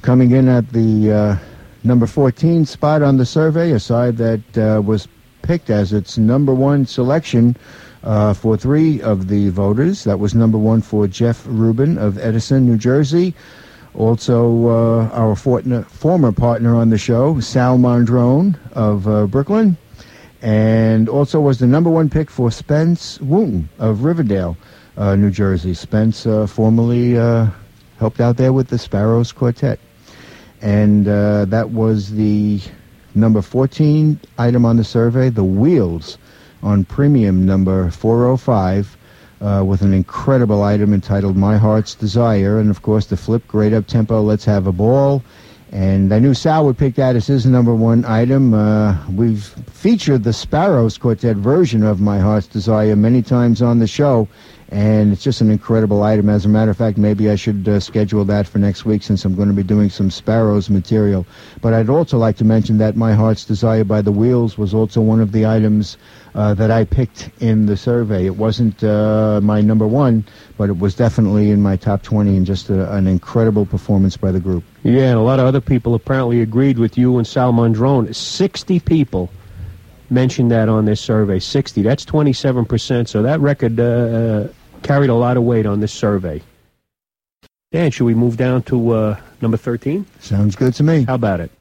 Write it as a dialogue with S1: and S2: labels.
S1: Coming in at the number 14 spot on the survey, a side that was picked as its number one selection for three of the voters. That was number one for Jeff Rubin of Edison, New Jersey. Also, our former partner on the show, Sal Mondrone of Brooklyn. And also was the number one pick for Spence Wooten of Riverdale, New Jersey. Spence formerly helped out there with the Sparrows Quartet. And that was the number 14 item on the survey, the Wheels on premium number 405, with an incredible item entitled My Heart's Desire, and of course the flip, great up-tempo, Let's Have a Ball. And I knew Sal would pick that as his number one item. We've featured the Sparrows Quartet version of My Heart's Desire many times on the show, and it's just an incredible item. As a matter of fact, maybe I should schedule that for next week, since I'm going to be doing some Sparrows material. But I'd also like to mention that My Heart's Desire by the Wheels was also one of the items that I picked in the survey. It wasn't my number one, but it was definitely in my top 20, and just an incredible performance by the group.
S2: Yeah, and a lot of other people apparently agreed with you and Sal Mondrone. 60 people mentioned that on this survey. 60. That's 27%. So that record carried a lot of weight on this survey. Dan, should we move down to number 13?
S1: Sounds good to me.
S2: How about it?